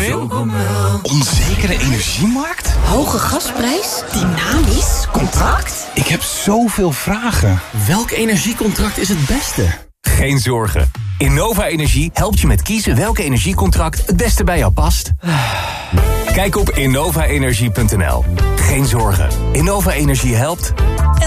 Onzekere energiemarkt? Hoge gasprijs? Dynamisch? Contract? Ik heb zoveel vragen. Welk energiecontract is het beste? Geen zorgen. Innova Energie helpt je met kiezen welk energiecontract het beste bij jou past. Kijk op innovaenergie.nl. Geen zorgen. Innova Energie helpt.